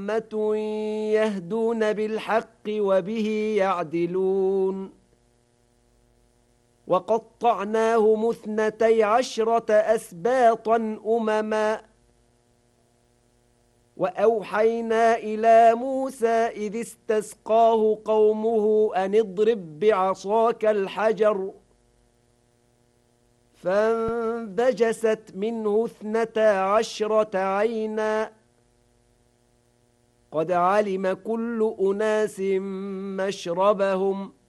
أمة يهدون بالحق وبه يعدلون وقطعناهم 12 أسباطا أمما وأوحينا إلى موسى إذ استسقاه قومه أن اضرب بعصاك الحجر فانبجست منه 12 عينا قد علم كل أناس مشربهم